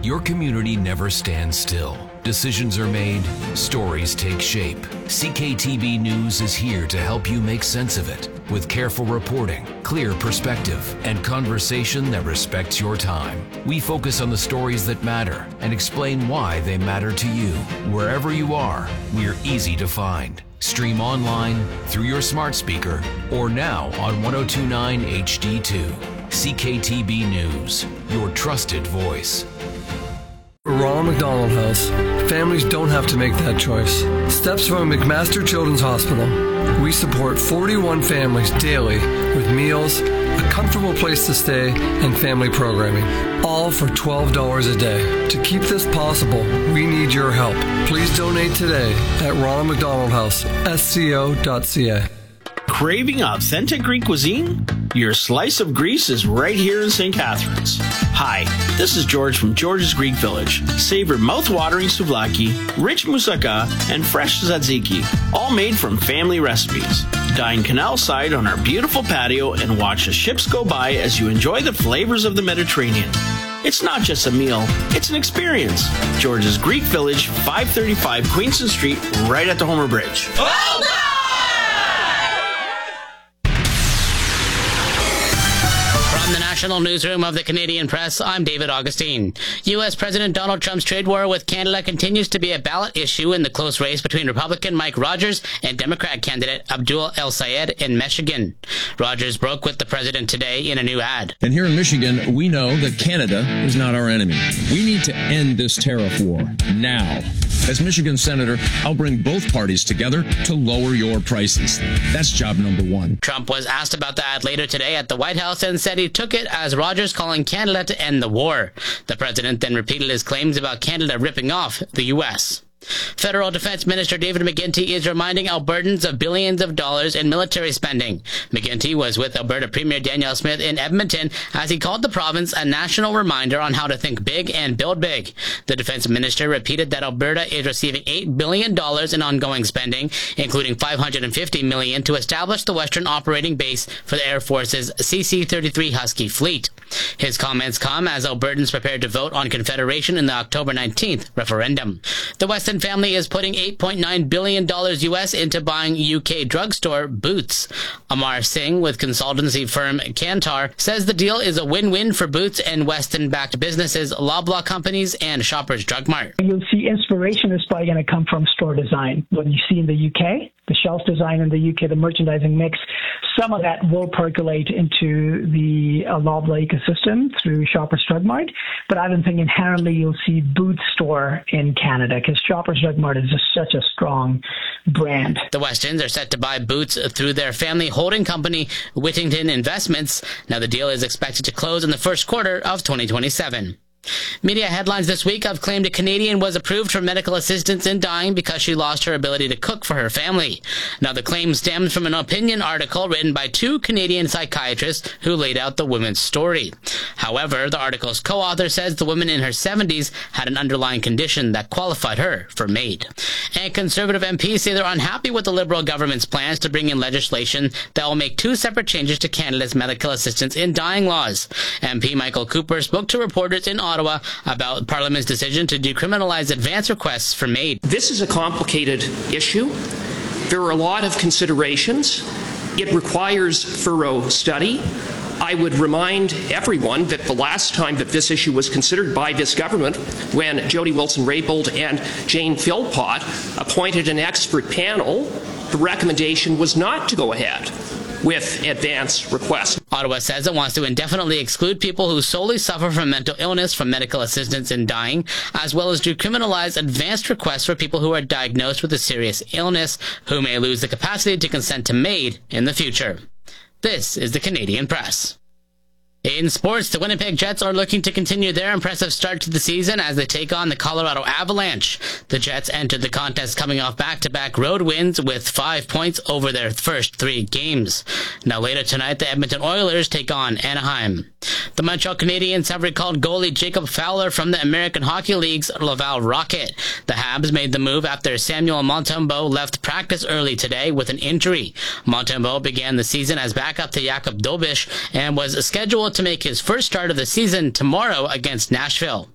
Your community never stands still. Decisions are made, stories take shape. CKTB News is here to help you make sense of it with careful reporting, clear perspective, and conversation that respects your time. We focus on the stories that matter and explain why they matter to you. Wherever you are, we're easy to find. Stream online, through your smart speaker, or now on 1029 HD2. CKTB News, your trusted voice. Ronald McDonald House. Families don't have to make that choice. Steps from McMaster Children's Hospital. We support 41 families daily with meals, a comfortable place to stay, and family programming. All for $12 a day. To keep this possible, we need your help. Please donate today at Ronald McDonald House, sco.ca. Craving authentic Greek cuisine? Your slice of Greece is right here in St. Catharines. Hi, this is George from George's Greek Village. Savor mouth-watering souvlaki, rich moussaka, and fresh tzatziki, all made from family recipes. Dine canal side on our beautiful patio and watch the ships go by as you enjoy the flavors of the Mediterranean. It's not just a meal, it's an experience. George's Greek Village, 535 Queenston Street, right at the Homer Bridge. From the National Newsroom of the Canadian Press, I'm David Augustine. U.S. President Donald Trump's trade war with Canada continues to be a ballot issue in the close race between Republican Mike Rogers and Democrat candidate Abdul El-Sayed in Michigan. Rogers broke with the president today in a new ad. And here in Michigan, we know that Canada is not our enemy. We need to end this tariff war now. As Michigan Senator, I'll bring both parties together to lower your prices. That's job number one. Trump was asked about the ad later today at the White House and said he took it as Rogers calling Canada to end the war. The president then repeated his claims about Canada ripping off the U.S. Federal Defense Minister David McGuinty is reminding Albertans of billions of dollars in military spending. McGuinty was with Alberta Premier Danielle Smith in Edmonton as he called the province a national reminder on how to think big and build big. The defense minister repeated that Alberta is receiving $8 billion in ongoing spending, including $550 million to establish the Western operating base for the Air Force's CC-33 Husky fleet. His comments come as Albertans prepare to vote on Confederation in the October 19th referendum. The Weston family is putting $8.9 billion US into buying UK drugstore Boots. Amar Singh with consultancy firm Kantar says the deal is a win-win for Boots and Weston-backed businesses Loblaw Companies and Shoppers Drug Mart. You'll see inspiration is probably going to come from store design. What you see in the UK, the shelf design in the UK, the merchandising mix, some of that will percolate into the Loblaw ecosystem through Shoppers Drug Mart. But I don't think inherently you'll see Boots store in Canada because Shoppers Drug Mart is just such a strong brand. The Westons are set to buy Boots through their family holding company, Whittington Investments. Now the deal is expected to close in the first quarter of 2027. Media headlines this week have claimed a Canadian was approved for medical assistance in dying because she lost her ability to cook for her family. Now, the claim stems from an opinion article written by two Canadian psychiatrists who laid out the woman's story. However, the article's co-author says the woman in her 70s had an underlying condition that qualified her for MAID. And Conservative MPs say they're unhappy with the Liberal government's plans to bring in legislation that will make two separate changes to Canada's medical assistance in dying laws. MP Michael Cooper spoke to reporters in Ottawa about Parliament's decision to decriminalize advance requests for MAID. This is a complicated issue. There are a lot of considerations. It requires thorough study. I would remind everyone that the last time that this issue was considered by this government, when Jody Wilson-Raybould and Jane Philpott appointed an expert panel, the recommendation was not to go ahead with advance requests. Ottawa says it wants to indefinitely exclude people who solely suffer from mental illness from medical assistance in dying, as well as decriminalize advanced requests for people who are diagnosed with a serious illness who may lose the capacity to consent to MAID in the future. This is the Canadian Press. In sports, the Winnipeg Jets are looking to continue their impressive start to the season as they take on the Colorado Avalanche. The Jets entered the contest coming off back-to-back road wins with 5 points over their first 3 games. Now later tonight, the Edmonton Oilers take on Anaheim. The Montreal Canadiens have recalled goalie Jacob Fowler from the American Hockey League's Laval Rocket. The Habs made the move after Samuel Montembeault left practice early today with an injury. Montembeault began the season as backup to Jakub Dobish and was scheduled to make his first start of the season tomorrow against Nashville.